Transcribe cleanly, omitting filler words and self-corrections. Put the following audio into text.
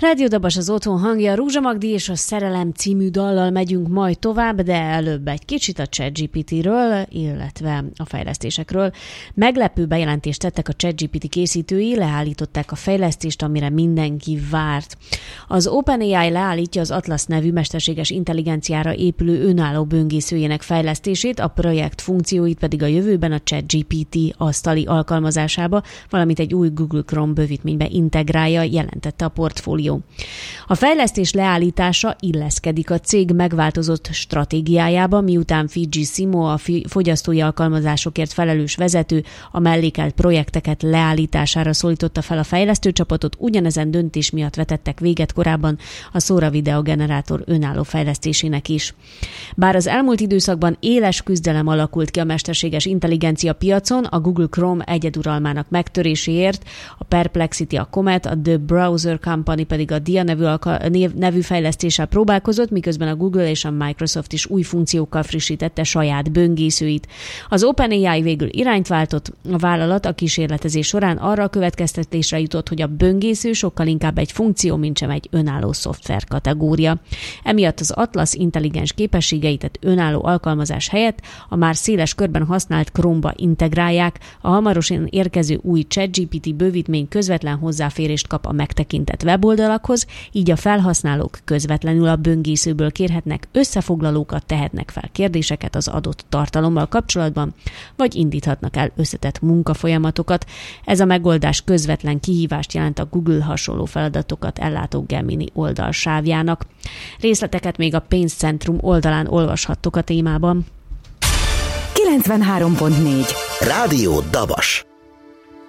Rádió Dabas az otthon hangja, Rúzsa Magdi és a Szerelem című dallal megyünk majd tovább, de előbb egy kicsit a ChatGPT-ről, illetve a fejlesztésekről. Meglepő bejelentést tettek a ChatGPT készítői, leállították a fejlesztést, amire mindenki várt. Az OpenAI leállítja az Atlas nevű mesterséges intelligenciára épülő önálló böngészőjének fejlesztését, a projekt funkcióit pedig a jövőben a ChatGPT asztali alkalmazásába, valamint egy új Google Chrome bővítménybe integrálja, jelentette a portfólió. A fejlesztés leállítása illeszkedik a cég megváltozott stratégiájába, miután Fiji Simo, a fogyasztói alkalmazásokért felelős vezető, a mellékelt projekteket leállítására szólította fel a fejlesztőcsapatot, ugyanezen döntés miatt vetettek véget korábban a Sora videogenerátor önálló fejlesztésének is. Bár az elmúlt időszakban éles küzdelem alakult ki a mesterséges intelligencia piacon, a Google Chrome egyeduralmának megtöréséért, a Perplexity, a Comet, a The Browser Company pedig a Dia nevű fejlesztéssel próbálkozott, miközben a Google és a Microsoft is új funkciókkal frissítette saját böngészőit. Az OpenAI végül irányt váltott, a vállalat a kísérletezés során arra a következtetésre jutott, hogy a böngésző sokkal inkább egy funkció, mintsem egy önálló szoftver kategória. Emiatt az Atlas intelligens képességeit, tehát önálló alkalmazás helyett a már széles körben használt Chrome-ba integrálják, a hamarosan érkező új ChatGPT bővítmény közvetlen hozzáférést kap a megtekintett weboldalakhoz, így a felhasználók közvetlenül a böngészőből kérhetnek összefoglalókat, tehetnek fel kérdéseket az adott tartalommal kapcsolatban, vagy indíthatnak el összetett munkafolyamatokat. Ez a megoldás közvetlen kihívást jelent a Google hasonló feladatokat ellátó Gemini oldalsávjának. Részleteket még a Pénzcentrum oldalán olvashattok a témában. 93.4 Rádió Dabas.